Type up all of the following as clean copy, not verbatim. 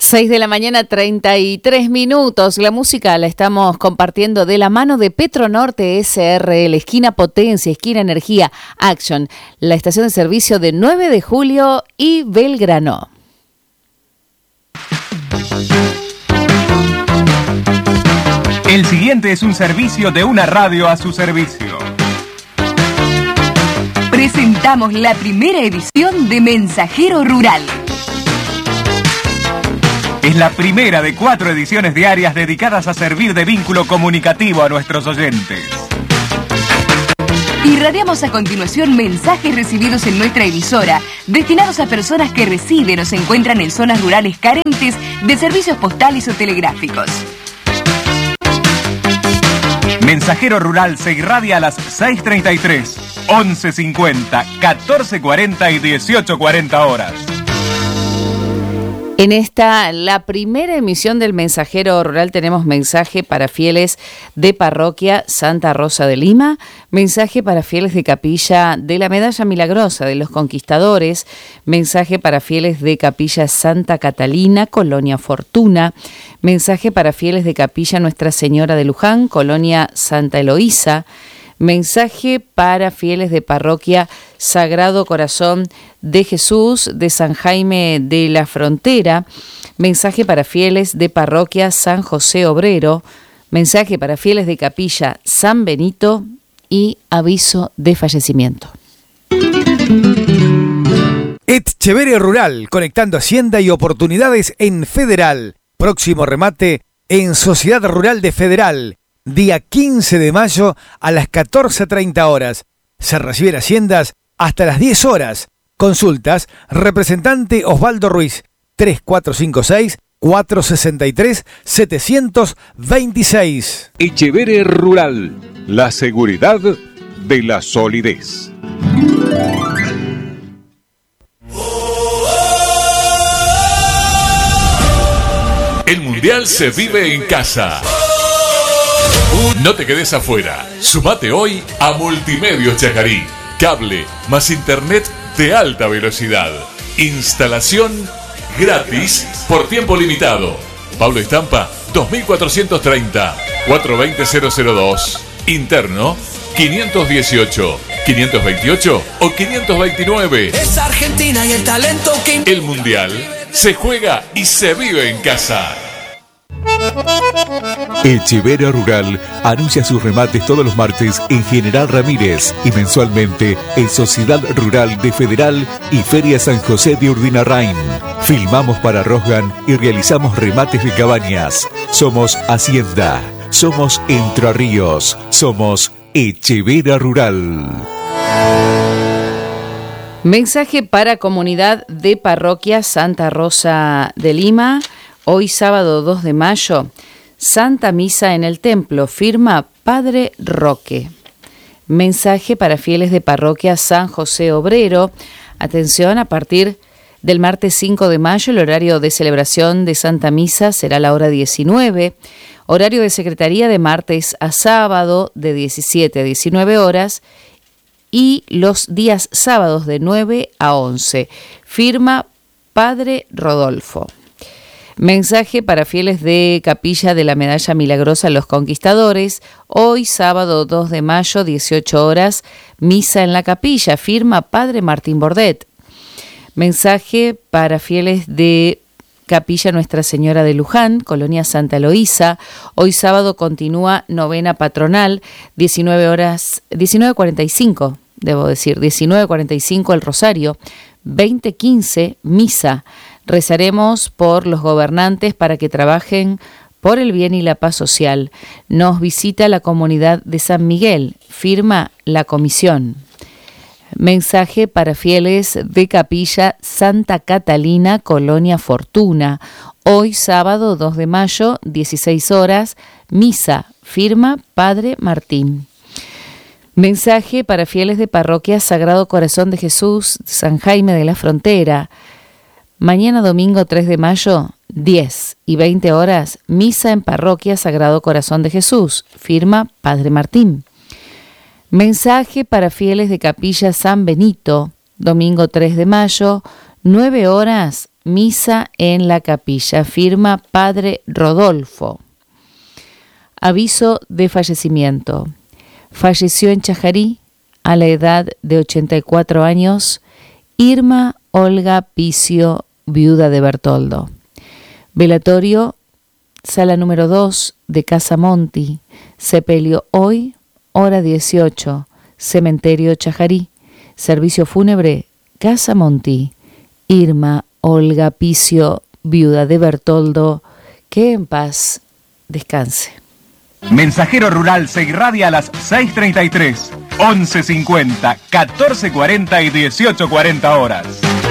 6 de la mañana, 33 minutos. La música la estamos compartiendo de la mano de Petronorte SRL, esquina Potencia, esquina Energía, Action, la estación de servicio de 9 de julio y Belgrano. El siguiente es un servicio de una radio a su servicio. Presentamos la primera edición de Mensajero Rural. Es la primera de 4 ediciones diarias dedicadas a servir de vínculo comunicativo a nuestros oyentes. Irradiamos a continuación mensajes recibidos en nuestra emisora, destinados a personas que residen o se encuentran en zonas rurales carentes de servicios postales o telegráficos. Mensajero Rural se irradia a las 6:33, 11:50, 14:40 y 18:40 horas. En esta, la primera emisión del Mensajero Rural, tenemos mensaje para fieles de Parroquia Santa Rosa de Lima, mensaje para fieles de Capilla de la Medalla Milagrosa de los Conquistadores, mensaje para fieles de Capilla Santa Catalina, Colonia Fortuna, mensaje para fieles de Capilla Nuestra Señora de Luján, Colonia Santa Eloísa, mensaje para fieles de Parroquia Sagrado Corazón de Jesús de San Jaime de la Frontera, mensaje para fieles de Parroquia San José Obrero, mensaje para fieles de Capilla San Benito y aviso de fallecimiento. Etcheverry Rural, conectando hacienda y oportunidades en Federal. Próximo remate en Sociedad Rural de Federal. Día 15 de mayo a las 14:30 horas. Se reciben haciendas hasta las 10 horas. Consultas, representante Osvaldo Ruiz, 3456-463-726. Etcheverry Rural, la seguridad de la solidez. El Mundial se vive en casa. No te quedes afuera. Sumate hoy a Multimedios Chajarí. Cable más internet de alta velocidad. Instalación gratis por tiempo limitado. Pablo Estampa 2430 420-002. Interno 518, 528 o 529. Es Argentina y el talento que... El Mundial se juega y se vive en casa. Etcheverry Rural anuncia sus remates todos los martes en General Ramírez y mensualmente en Sociedad Rural de Federal y Feria San José de Urdinarrain. Filmamos para Rosgan y realizamos remates de cabañas. Somos Hacienda, somos Entre Ríos, somos Etcheverry Rural. Mensaje para comunidad de Parroquia Santa Rosa de Lima. Hoy sábado 2 de mayo, Santa Misa en el Templo, firma Padre Roque. Mensaje para fieles de Parroquia San José Obrero. Atención, a partir del martes 5 de mayo, el horario de celebración de Santa Misa será la hora 19. Horario de secretaría de martes a sábado de 17 a 19 horas y los días sábados de 9 a 11. Firma Padre Rodolfo. Mensaje para fieles de Capilla de la Medalla Milagrosa Los Conquistadores. Hoy, sábado 2 de mayo, 18 horas, misa en la capilla. Firma Padre Martín Bordet. Mensaje para fieles de Capilla Nuestra Señora de Luján, Colonia Santa Eloísa. Hoy, sábado, continúa novena patronal, 19:45, 19:45 el Rosario, 20:15 misa. Rezaremos por los gobernantes para que trabajen por el bien y la paz social. Nos visita la comunidad de San Miguel. Firma la comisión. Mensaje para fieles de Capilla Santa Catalina, Colonia Fortuna. Hoy, sábado 2 de mayo, 16 horas, misa. Firma Padre Martín. Mensaje para fieles de Parroquia Sagrado Corazón de Jesús, San Jaime de la Frontera. Mañana domingo 3 de mayo, 10 y 20 horas, misa en Parroquia Sagrado Corazón de Jesús. Firma Padre Martín. Mensaje para fieles de Capilla San Benito, domingo 3 de mayo, 9 horas, misa en la capilla. Firma Padre Rodolfo. Aviso de fallecimiento. Falleció en Chajarí a la edad de 84 años Irma Olga Picio, viuda de Bertoldo. Velatorio, sala número 2 de Casa Monti. Sepelio hoy, hora 18, Cementerio Chajarí. Servicio fúnebre, Casa Monti. Irma Olga Picio, viuda de Bertoldo, que en paz descanse. Mensajero Rural se irradia a las 6:33, 11:50, 14:40 y 18:40 horas.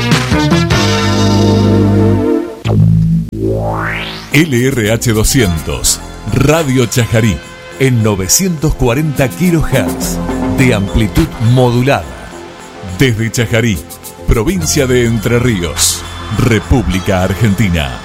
LRH 200, Radio Chajarí, en 940 kHz, de amplitud modulada. Desde Chajarí, provincia de Entre Ríos, República Argentina.